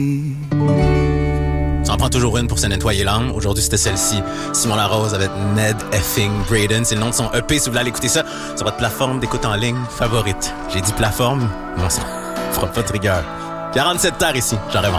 Ça en prend toujours une pour se nettoyer l'âme. Aujourd'hui, c'était celle-ci. Simon Larose avec Ned Effing Braden. C'est le nom de son EP. Si vous voulez aller écouter ça sur votre plateforme d'écoute en ligne favorite. J'ai dit plateforme, non, ça fera pas de rigueur. 47 terres ici, j'en rêve.